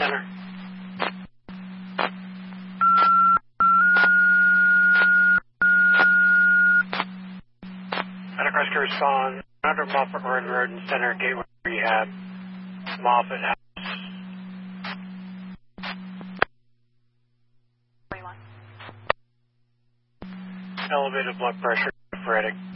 Center. Medic Rescue respond. Under Moffett Road and Center, Gateway Rehab, Moffett House. 41. Elevated blood pressure, phoretic.